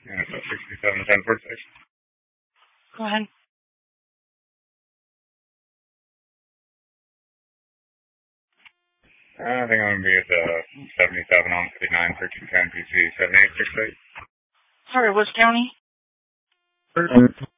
Yeah, so 67 1046. Go ahead. I think I'm going to be at the 77 on 59 for 210 PC 7868. Sorry, which county?